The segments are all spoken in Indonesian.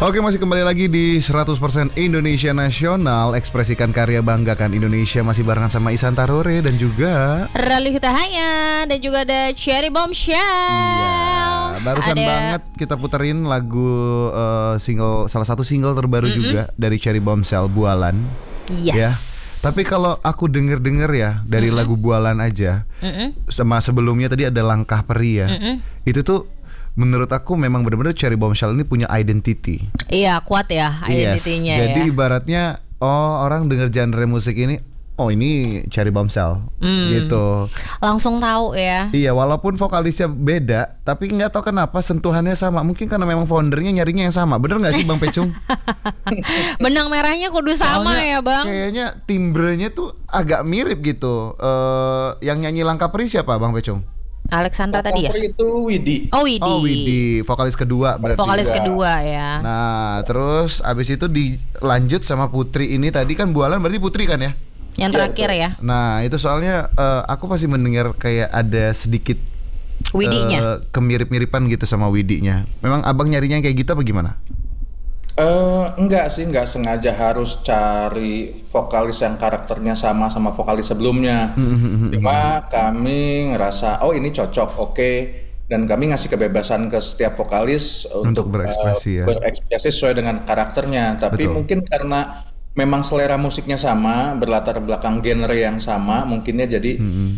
Oke, masih kembali lagi di 100% Indonesia Nasional. Ekspresikan karya, banggakan Indonesia. Masih barengan sama Ihsan Tarore dan juga Rally Hutahaya. Dan juga ada Cherry Bombshell. Iya, barusan banget kita puterin lagu salah satu single terbaru juga dari Cherry Bombshell, Bualan. Yes. Ya. Tapi kalau aku denger ya dari lagu Bualan aja, sama sebelumnya tadi ada Langkah Peri ya, itu tuh menurut aku memang benar-benar Cherry Bombshell ini punya identity. Iya, kuat ya identitinya. Jadi ya. ibaratnya orang denger genre musik ini, ini Cherry Bombshell gitu. Langsung tahu ya. Iya, walaupun vokalisnya beda, tapi nggak tahu kenapa sentuhannya sama. Mungkin karena memang foundernya nyarinya yang sama. Bener nggak sih Bang Pecung? Benang merahnya kudu sama ya Bang. Kayaknya timbrenya tuh agak mirip gitu. Yang nyanyi Langkah Peri siapa Bang Pecung? Alexandra tadi ya? Itu Widi. Oh Widi. Oh Widi, vokalis kedua berarti. Vokalis kedua ya. Nah, terus abis itu dilanjut sama Putri ini tadi kan Bualan berarti Putri kan ya? Yang terakhir ya. Nah, itu soalnya aku masih mendengar kayak ada sedikit Widinya. kemirip-miripan gitu sama Widinya. Memang abang nyarinya kayak gitu apa gimana? Enggak sih, enggak sengaja harus cari vokalis yang karakternya sama vokalis sebelumnya. Cuma kami ngerasa, ini cocok, oke. Dan kami ngasih kebebasan ke setiap vokalis untuk berekspresi berekspresi sesuai dengan karakternya. Tapi mungkin karena memang selera musiknya sama, berlatar belakang genre yang sama, mungkinnya jadi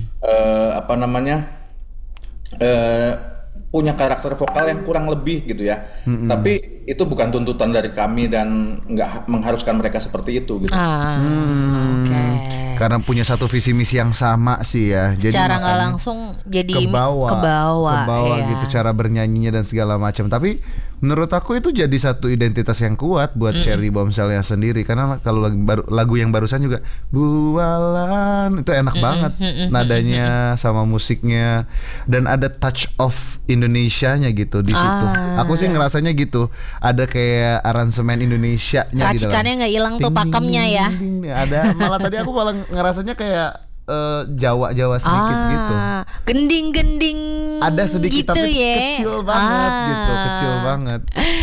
punya karakter vokal yang kurang lebih gitu ya. Tapi itu bukan tuntutan dari kami dan nggak mengharuskan mereka seperti itu gitu. Oke. Karena punya satu visi misi yang sama sih ya. Jadi secara nggak langsung jadi ke bawah ya. Gitu cara bernyanyinya dan segala macam. Tapi menurut aku itu jadi satu identitas yang kuat buat Cherry Bombshell sendiri. Karena kalau lagu yang barusan juga Bualan itu enak banget nadanya sama musiknya dan ada touch of Indonesianya gitu di situ. Aku sih ngerasanya gitu. Ada kayak aransemen Indonesianya gitu. Racikannya nggak hilang tuh pakemnya ya. Ada malah tadi aku malah ngerasanya kayak Jawa sedikit gitu. Gending-gending ada sedikit gitu tapi ya. kecil banget gitu, kecil banget.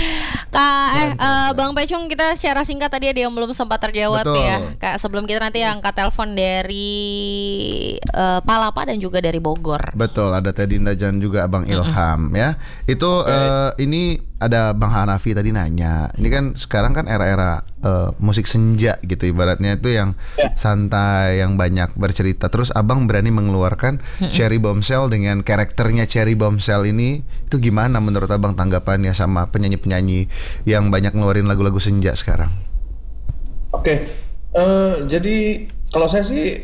Bang Pecung, kita secara singkat tadi ada yang belum sempat terjawab. Betul. Ya. Kak, sebelum kita nanti angkat telepon dari Palapa dan juga dari Bogor. Betul, ada Teddy Indajan juga Abang Ilham ya. Itu ini ada Bang Hanafi tadi nanya. Ini kan sekarang kan era-era musik senja gitu ibaratnya itu yang santai, yang banyak bercerita. Terus Abang berani mengeluarkan Cherry Bombshell dengan karakternya Cherry Bombshell ini. Itu gimana menurut Abang tanggapannya sama penyanyi-penyanyi yang banyak ngeluarin lagu-lagu senja sekarang? Oke. Jadi kalau saya sih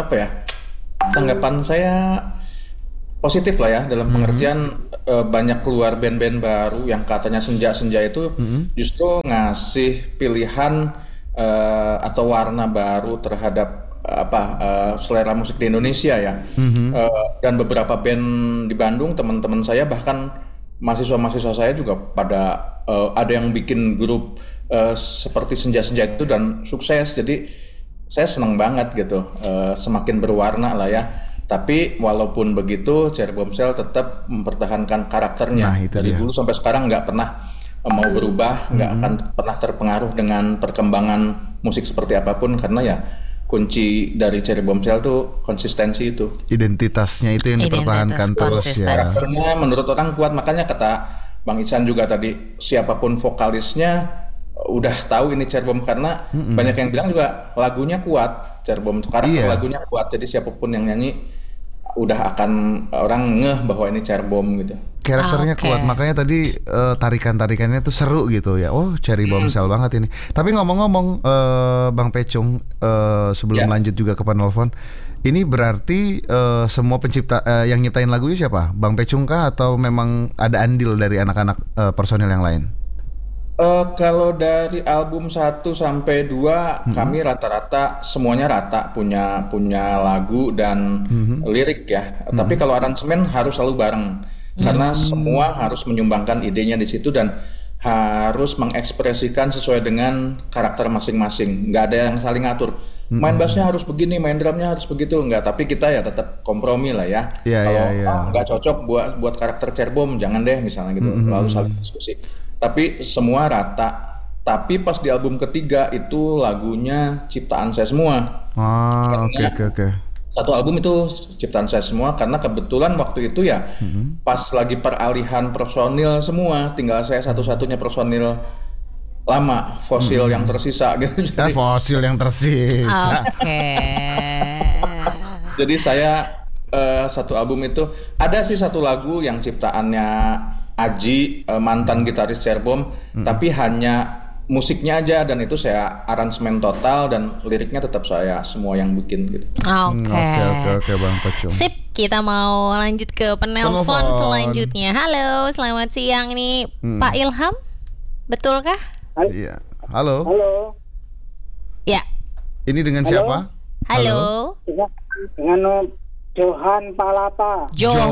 tanggapan saya positif lah ya, dalam pengertian banyak keluar band-band baru yang katanya senja-senja itu justru ngasih pilihan atau warna baru terhadap selera musik di Indonesia ya. Dan beberapa band di Bandung, teman-teman saya bahkan mahasiswa-mahasiswa saya juga pada ada yang bikin grup seperti senja-senja itu dan sukses. Jadi saya senang banget gitu, semakin berwarna lah ya. Tapi walaupun begitu, Cherry Bombshell tetap mempertahankan karakternya. Dari dulu sampai sekarang nggak pernah mau berubah, nggak akan pernah terpengaruh dengan perkembangan musik seperti apapun, karena ya kunci dari Cherry Bombshell tuh konsistensi itu. Identitasnya itu yang dipertahankan terus ya. Karakternya menurut orang kuat, makanya kata Bang Ihsan juga tadi, siapapun vokalisnya udah tahu ini Cherry Bomb, karena banyak yang bilang juga lagunya kuat, Cherry Bomb karakter lagunya kuat, jadi siapapun yang nyanyi udah akan orang ngeh bahwa ini Cherry Bomb gitu. Karakternya kuat, makanya tadi tarikan-tarikannya tuh seru gitu ya. Oh, Cherry Bombshell banget ini. Tapi ngomong-ngomong Bang Pecung, sebelum lanjut juga ke penelpon, ini berarti semua pencipta yang nyiptain lagunya siapa? Bang Pecung kah atau memang ada andil dari anak-anak personil yang lain? Kalau dari album 1 sampai 2 kami rata-rata semuanya rata punya lagu dan lirik ya. Tapi kalau aransemen harus selalu bareng. Karena semua harus menyumbangkan idenya di situ dan harus mengekspresikan sesuai dengan karakter masing-masing. Nggak ada yang saling ngatur. main bassnya harus begini, main drumnya harus begitu, enggak. Tapi kita ya tetap kompromi lah ya. Iya, Kalau iya. nggak cocok buat karakter Cerbom, jangan deh misalnya gitu. Lalu saling diskusi. Tapi semua rata. Tapi pas di album ketiga itu lagunya ciptaan saya semua. Oke. Satu album itu ciptaan saya semua karena kebetulan waktu itu ya pas lagi peralihan personil semua, tinggal saya satu-satunya personil lama, fosil yang tersisa gitu. Ya, fosil yang tersisa. Oke. Jadi saya satu album itu ada sih satu lagu yang ciptaannya Aji, mantan gitaris Cerbom, tapi hanya musiknya aja dan itu saya aransemen total dan liriknya tetap saya semua yang bikin gitu. Oke, Bang Pecung. Sip, kita mau lanjut ke penelpon selanjutnya. Halo, selamat siang nih Pak Ilham. Betulkah? Iya. Halo. Ya. Ini dengan siapa? Halo. Dengan Johan Palapa.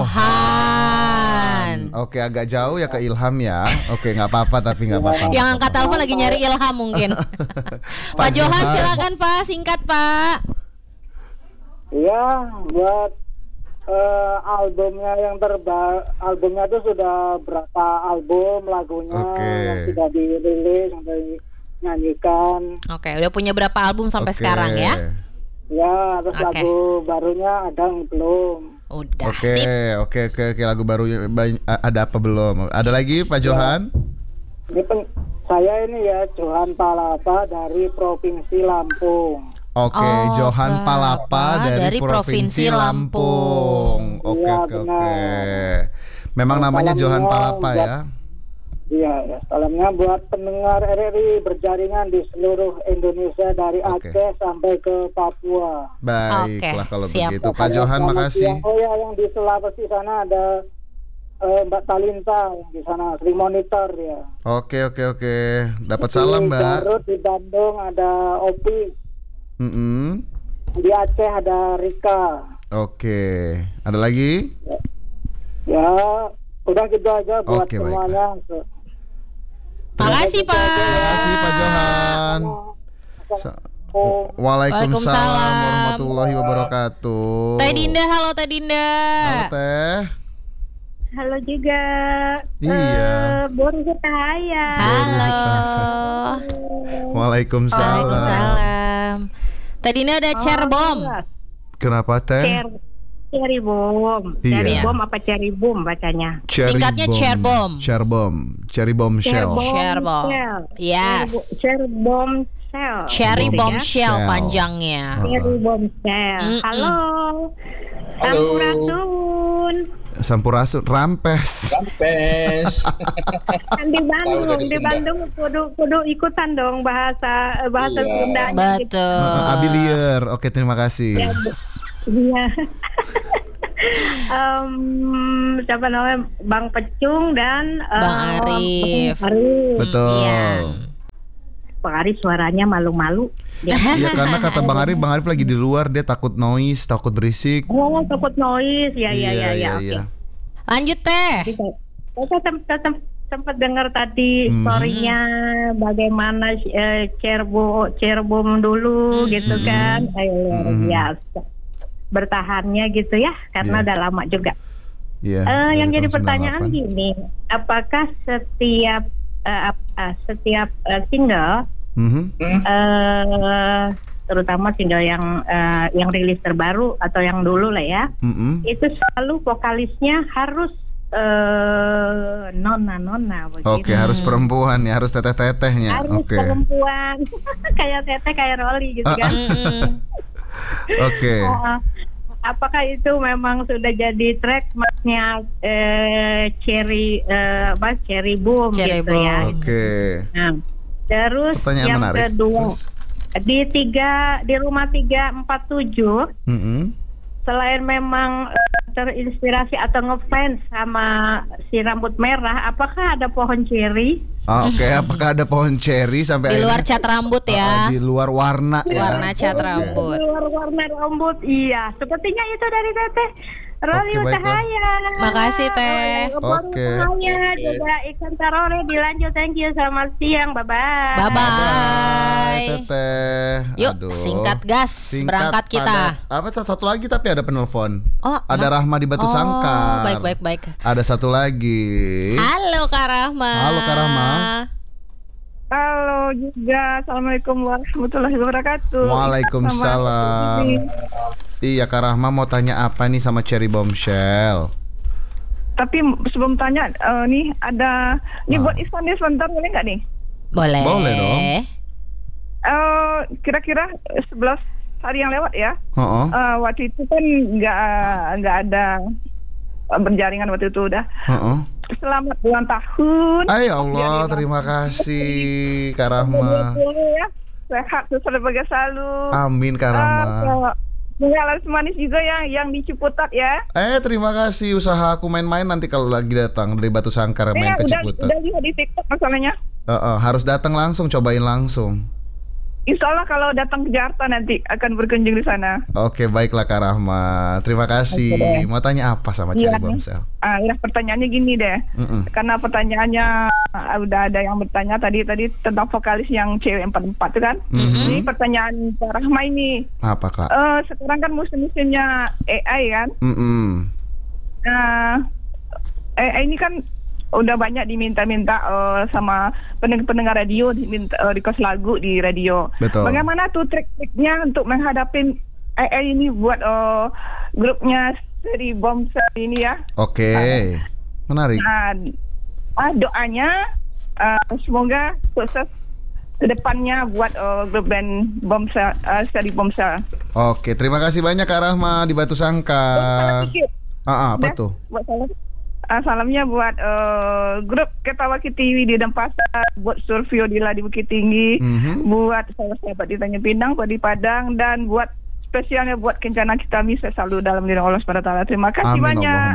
Johan. Oke, agak jauh ya ke Ilham ya. Oke, nggak apa-apa tapi nggak apa-apa. Yang angkat telepon lagi nyari Ilham mungkin. Pak Johan silakan Pak, singkat Pak. Iya, buat albumnya yang albumnya itu sudah berapa album lagunya yang sudah dirilis sampai nyanyikan. Oke, udah punya berapa album sampai sekarang ya? Ya, terus lagu barunya ada yang belum. Udah. Oke, lagu barunya ada apa belum? Ada lagi Pak Johan? Ini saya ini ya Johan Palapa dari Provinsi Lampung. Oke, Johan Palapa dari Provinsi Lampung. Oke. Memang namanya Johan Palapa ya? Iya, salamnya buat pendengar RRI berjaringan di seluruh Indonesia dari Aceh sampai ke Papua. Baiklah kalau begitu. Pak Johan, makasih. Yang di Sulawesi sana ada Mbak Talinta yang di sana sering monitor ya. Oke. Dapat salam, Mbak. Di Garut, di Bandung ada Opi. Di Aceh ada Rika. Oke. Ada lagi? Ya, udah gitu aja buat semuanya. Makasih Pak. Makasih Pak Johan. Waalaikumsalam warahmatullahi wabarakatuh. Teh Dinda, halo Teh Dinda. Halo Teh. Halo juga. Iya. Buru Cahaya. Halo. Waalaikumsalam. Teh Dinda ada Cerbom. Kenapa Teh? Cherry Bomb. Iya. Cherry Bomb apa Cherry Boom bacanya? Singkatnya Cerbom. Cherry Bombshell. Yes. Cherry Bombshell. Cherry gitu Bombshell ya? panjangnya. Cherry Bombshell. Halo. Sampurasun rampes. Di Bandung kudu ikutan dong bahasa Sunda. Betul. Abilier. Oke, terima kasih. Iya. Siapa namanya Bang Pecung dan Bang Arif. Betul. Iya. Bang Arif suaranya malu-malu. Iya, karena kata Bang Arif lagi di luar, dia takut noise, takut berisik. Oh, takut noise. Ya. Iya. Lanjut Teh. Kita sempat dengar tadi story-nya bagaimana Cerbom dulu gitu kan. Luar biasa. Bertahannya gitu ya, karena udah lama juga. Yang jadi pertanyaan gini, apakah setiap single, terutama single yang rilis terbaru atau yang dulu lah ya, itu selalu vokalisnya harus nona begitu. Oke, harus perempuan ya, harus teteh-tetehnya. Harus perempuan, kayak teteh, kayak Rolly gitu kan. Oke. Apakah itu memang sudah jadi trademarknya Cherry Boom gitu ya? Oke. Nah, terus pertanyaan yang menarik. Kedua di rumah 347 selain memang terinspirasi atau ngefans sama si rambut merah, apakah ada pohon ceri? Oke, apakah ada pohon ceri sampai di luar cat rambut ya? Di luar warna ya. Warna cat rambut. Di luar warna rambut, iya. Sepertinya itu dari Teteh. Roli Utahaya. Makasih Teh. Oke. Utahaya juga Ikan Tarore dilanjut. Thank you. Selamat siang. Bye bye. Bye bye. Teteh. Yuk, Aduh. singkat gas berangkat kita. Apa satu lagi tapi ada penelpon. Oh, ada Rahma di Batu Sangkar. Baik. Ada satu lagi. Halo Kak Rahma. Halo Kak Rahma. Halo juga. Assalamualaikum warahmatullahi wabarakatuh. Waalaikumsalam. Iya Kak Rahma mau tanya apa nih sama Cherry Bombshell? Tapi sebelum tanya, nih ada buat Iswan nih sebentar boleh nggak nih? Boleh. Boleh dong. Kira-kira 11 hari yang lewat ya. Waktu itu kan nggak ada berjaringan waktu itu udah. Selamat ulang tahun. Ya Allah, terima kasih Kak Rahma. Ya. Sehat sebagai selalu. Amin Kak Rahma. Laris manis juga yang di Ciputat ya. Terima kasih, usaha aku main-main nanti kalau lagi datang dari Batu Sangkar main ke Ciputat. Udah lihat di TikTok masalahnya. Harus datang langsung, cobain langsung. Insya Allah kalau datang ke Jakarta nanti akan berkunjung di sana. Oke, baiklah Kak Rahma. Terima kasih. Mau tanya apa sama Cherry Bombshell? Pertanyaannya gini deh. Karena pertanyaannya udah ada yang bertanya tadi tentang vokalis yang cewek 44 itu kan. Ini pertanyaan Kak Rahma ini. Apa Kak? Sekarang kan musim-musimnya AI kan. AI ini kan udah banyak diminta-minta sama pendengar radio, diminta request lagu di radio. Betul. Bagaimana tuh trik-triknya untuk menghadapi AI ini buat grupnya Cherry Bombshell ini ya? Oke. Menarik. Doanya semoga sukses kedepannya buat grup band Bombshell, Cherry Bombshell. Oke, terima kasih banyak Kak Rahma di Batu Sangkar. Apa tuh? Buat salamnya buat grup Ketawa Kitiwi di Denpasar, buat Survio Dila di Bukit Tinggi, buat sahabat di Tanjung Pinang, buat di Padang, dan buat spesialnya buat Kencana Kitami, saya selalu dalam diri Allah SWT. Terima kasih banyak.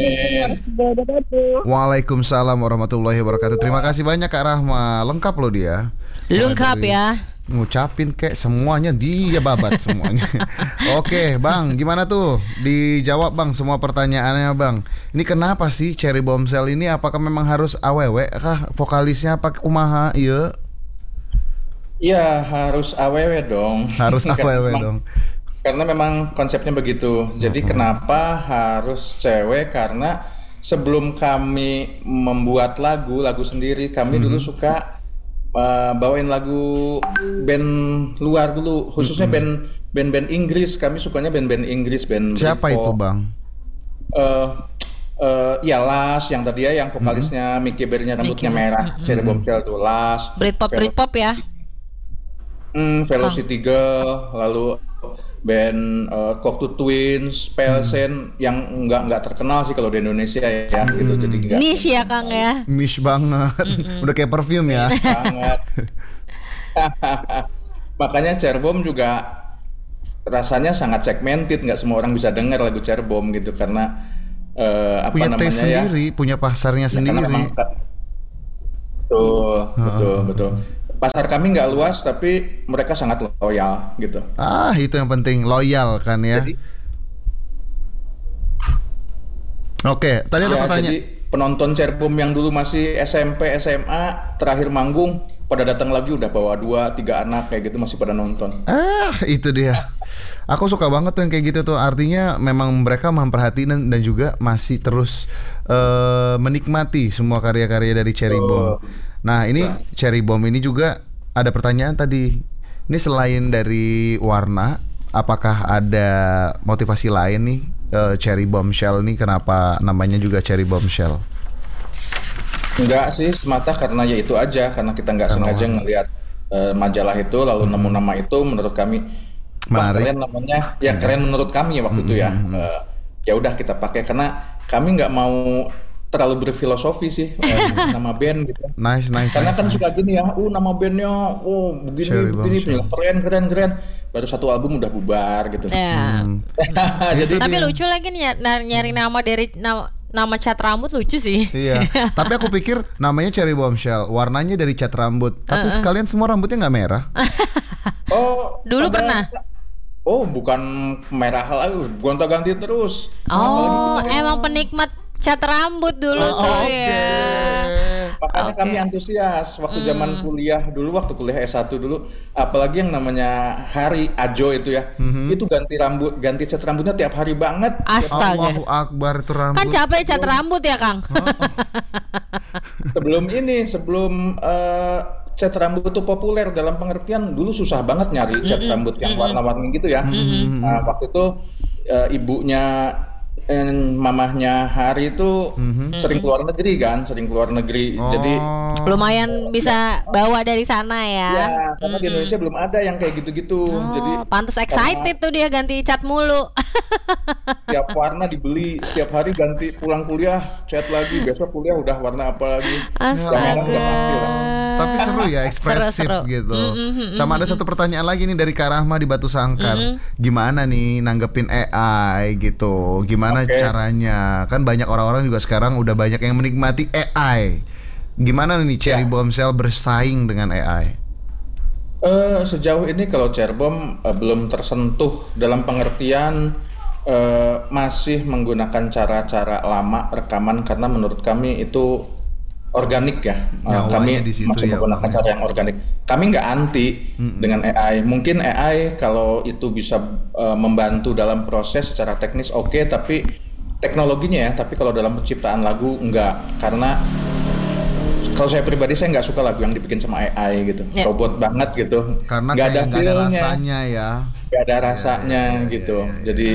Waalaikumsalam warahmatullahi wabarakatuh. Terima kasih banyak Kak Rahma. Lengkap loh dia. Lengkap ya. Ngucapin kayak semuanya dia babat semuanya. Oke Bang, gimana tuh? Dijawab Bang semua pertanyaannya Bang. Ini kenapa sih Cherry Bombshell ini? Apakah memang harus awewe kah vokalisnya apa kumaha? Iya harus awewe dong. Harus awewe dong. Karena memang konsepnya begitu. Jadi kenapa harus cewek? Karena sebelum kami membuat lagu sendiri, kami dulu suka bawain lagu band luar dulu, khususnya band Inggris. Kami sukanya band Inggris, band siapa Britpop. itu Bang? Ya Las yang tadi ya, yang vokalisnya Mickey Berry-nya rambutnya merah, Cherry Bombshell tuh Las. Britpop ya. Velocity Girl, lalu band Cocteau Twins, Pelsen yang nggak terkenal sih kalau di Indonesia ya gitu. Jadi nggak niche ya Kang ya. Niche banget. Udah kayak perfume ya. Banget. Makanya Cerbom juga rasanya sangat segmented, nggak semua orang bisa dengar lagu Cerbom gitu karena punya taste sendiri, punya pasarnya sendiri. Betul. Pasar kami nggak luas tapi mereka sangat loyal gitu. Itu yang penting, loyal kan ya. Oke, tadi ada pertanyaan. Jadi penonton Cerbom yang dulu masih SMP, SMA, terakhir manggung pada datang lagi udah bawa 2-3 anak kayak gitu masih pada nonton. Itu dia. Aku suka banget tuh yang kayak gitu tuh. Artinya memang mereka memperhatikan dan juga masih terus menikmati semua karya-karya dari Cherry Bomb. Nah ini Cherry Bomb ini juga ada pertanyaan tadi. Ini selain dari warna, apakah ada motivasi lain nih Cherry Bombshell nih? Kenapa namanya juga Cherry Bombshell? Enggak sih, semata karena ya itu aja. Karena kita nggak sengaja ngelihat majalah itu lalu nemu nama itu, menurut kami keren namanya. Ya keren menurut kami ya waktu itu ya. Ya udah kita pakai karena kami nggak mau terlalu berfilosofi sih nama band gitu. Nice. Karena kan suka gini ya, nama bandnya, begini, keren. Baru satu album udah bubar gitu. Jadi tapi lucu lagi nih nyari nama dari nama cat rambut lucu sih. Iya. Tapi aku pikir namanya Cherry Bombshell, warnanya dari cat rambut. Tapi sekalian semua rambutnya nggak merah. Dulu pernah. Oh, bukan merah lagi, gonta-ganti terus. Oh, emang penikmat cat rambut dulu tuh ya. Makanya kami antusias waktu zaman kuliah dulu, waktu kuliah S1 dulu, apalagi yang namanya hari Ajo itu ya. Itu ganti cat rambutnya tiap hari banget. Astaga. Allahu Akbar, itu rambut. Kan capek cat rambut ya, Kang? Sebelum cat rambut itu populer, dalam pengertian dulu susah banget nyari cat rambut yang warna-warni gitu ya. Nah, waktu itu ibunya mamahnya Hari itu sering keluar negeri kan, jadi lumayan bisa bawa dari sana ya. Ya, karena di Indonesia belum ada yang kayak gitu-gitu. Jadi pantes excited tuh dia ganti cat mulu. Tiap warna dibeli, setiap hari ganti, pulang kuliah cat lagi, besok kuliah udah warna apa lagi. Astaga. Tapi seru ya, ekspresif seru. gitu. Sama ada satu pertanyaan lagi nih dari Kak Rahma di Batu Sangkar. Gimana nih nanggepin AI gitu? Gimana caranya? Kan banyak orang-orang juga sekarang udah banyak yang menikmati AI. Gimana nih Cherry Bombshell bersaing dengan AI? Sejauh ini kalau Cerbom belum tersentuh, dalam pengertian masih menggunakan cara-cara lama rekaman, karena menurut kami itu organik ya. Kami masih menggunakan cara yang organik. Kami nggak anti dengan AI. Mungkin AI kalau itu bisa membantu dalam proses secara teknis oke, tapi teknologinya ya. Tapi kalau dalam penciptaan lagu nggak, karena kalau saya pribadi saya nggak suka lagu yang dibikin sama AI gitu, robot banget gitu. Karena nggak ada rasanya ya. Nggak ada rasanya gitu. Jadi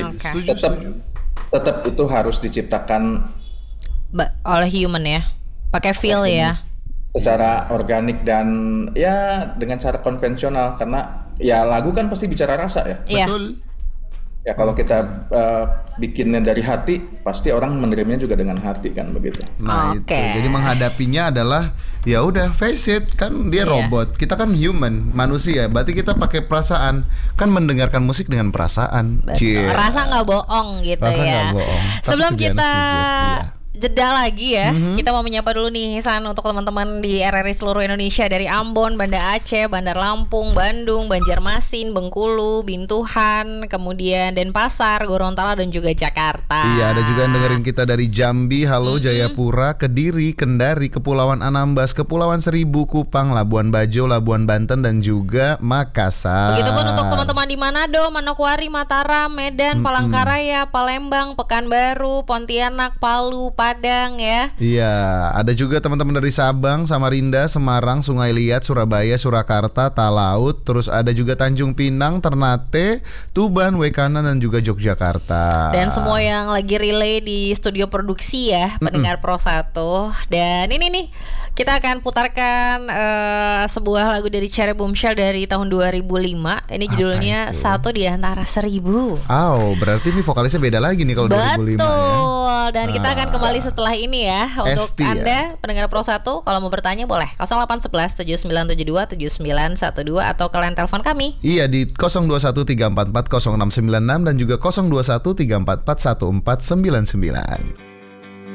tetap itu harus diciptakan oleh human ya. Pakai feel ya, secara organik dan ya dengan cara konvensional, karena ya lagu kan pasti bicara rasa ya. Betul. Ya kalau kita bikinnya dari hati, pasti orang menerimanya juga dengan hati kan, begitu. Nah itu, jadi menghadapinya adalah ya udah face it, kan dia robot, kita kan human, manusia, berarti kita pakai perasaan, kan mendengarkan musik dengan perasaan. Rasa nggak bohong gitu. Rasa ya. Gak bohong. Sebelum kita jeda lagi ya, kita mau menyapa dulu nih San untuk teman-teman di RRI seluruh Indonesia, dari Ambon, Banda Aceh, Bandar Lampung, Bandung, Banjarmasin, Bengkulu, Bintuhan, kemudian Denpasar, Gorontalo dan juga Jakarta. Iya, ada juga yang dengerin kita dari Jambi, halo, Jayapura, Kediri, Kendari, Kepulauan Anambas, Kepulauan Seribu, Kupang, Labuan Bajo, Labuan Banten dan juga Makassar. Begitupun untuk teman-teman di Manado, Manokwari, Mataram, Medan, Palangkaraya, Palembang, Pekanbaru, Pontianak, Palu, Padang ya. Iya, ada juga teman-teman dari Sabang, Samarinda, Semarang, Sungai Liat, Surabaya, Surakarta, Talaut, terus ada juga Tanjung Pinang, Ternate, Tuban, Wekana dan juga Yogyakarta. Dan semua yang lagi relay di studio produksi ya, pendengar Pro 1. Dan ini nih kita akan putarkan sebuah lagu dari Cherry Bombshell dari tahun 2005. Ini judulnya Satu di Antara Seribu. Oh, berarti ini vokalisnya beda lagi nih kalau 2005 ya. Betul. Dan kita akan kembali setelah ini ya. Untuk Anda pendengar Pro 1, kalau mau bertanya boleh 0811 7972 7912 atau kalian telepon kami. Iya di 0213440696 dan juga 0213441499.